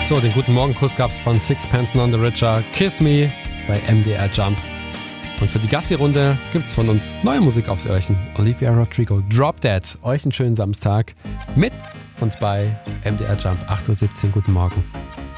So, den guten Morgenkuss gab's von Sixpence None the Richer, Kiss Me bei MDR Jump. Und für die Gassi-Runde gibt's von uns neue Musik aufs Öhrchen. Olivia Rodrigo, Drop Dead. Euch einen schönen Samstag mit und bei MDR Jump, 8.17 Uhr. Guten Morgen.